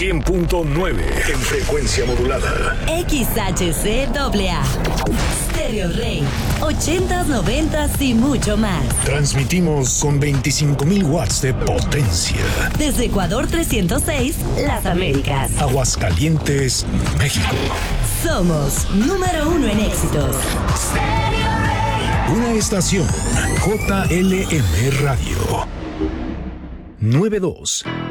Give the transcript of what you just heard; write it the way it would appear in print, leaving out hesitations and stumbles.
100.9 en frecuencia modulada. XHCAA. Stereo Rey. 80s, 90s y mucho más. Transmitimos con 25,000 watts de potencia. Desde Ecuador 306, Las Américas. Aguascalientes, México. Somos número 1 en éxitos. Una estación JLM Radio. 92.